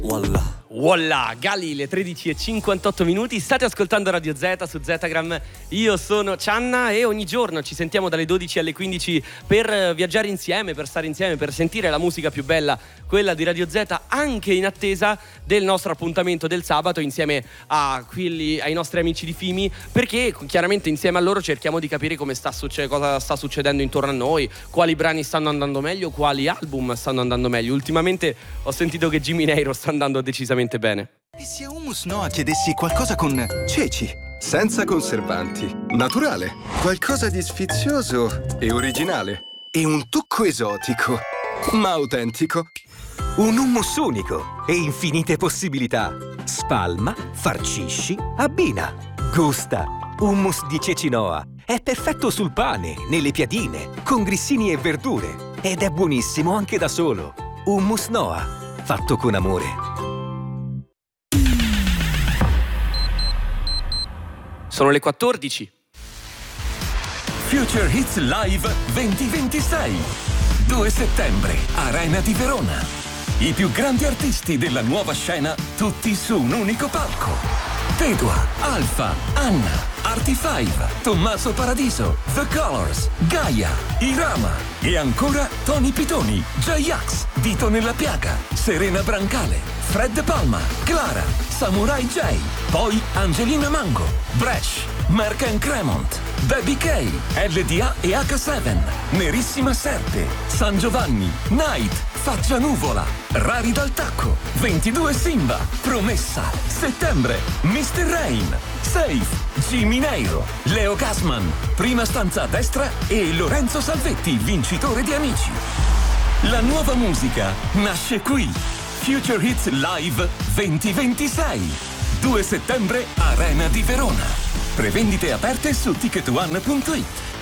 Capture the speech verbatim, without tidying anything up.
Wallah. Voilà, Gali, le tredici e cinquantotto minuti, state ascoltando Radio Z su Zetagram. Io sono Cianna e ogni giorno ci sentiamo dalle dodici alle quindici per viaggiare insieme, per stare insieme, per sentire la musica più bella, quella di Radio Z, anche in attesa del nostro appuntamento del sabato insieme a quelli, ai nostri amici di Fimi, perché chiaramente insieme a loro cerchiamo di capire come sta succe- cosa sta succedendo intorno a noi, quali brani stanno andando meglio, quali album stanno andando meglio. Ultimamente ho sentito che Jimmy Neiro sta andando decisamente bene. E se a Hummus Noah chiedessi qualcosa con ceci? Senza conservanti, naturale, qualcosa di sfizioso e originale. E un tocco esotico, ma autentico. Un hummus unico e infinite possibilità. Spalma, farcisci, abbina. Gusta. Hummus di ceci Noah. È perfetto sul pane, nelle piadine, con grissini e verdure. Ed è buonissimo anche da solo. Hummus Noah, fatto con amore. Sono le quattordici. Future Hits Live duemilaventisei. due settembre, Arena di Verona. I più grandi artisti della nuova scena, tutti su un unico palco. Pedua, Alfa, Anna, Artifive, Tommaso Paradiso, The Colors, Gaia, Irama e ancora Tony Pitoni, J-Ax, Dito nella Piaga, Serena Brancale, Fred Palma, Clara, Samurai J, poi Angelina Mango, Bresh, Mark and Cremont, Baby K, L D A e H sette, Nerissima Serpe, San Giovanni, Night, Faccia Nuvola, Rari dal Tacco, ventidue Simba, Promessa, Settembre, mister Rain, Safe, Jimmy Neiro, Leo Gassman, Prima stanza a destra e Lorenzo Salvetti, vincitore di Amici. La nuova musica nasce qui. Future Hits Live duemilaventisei. due settembre, Arena di Verona. Prevendite aperte su ticket one punto it.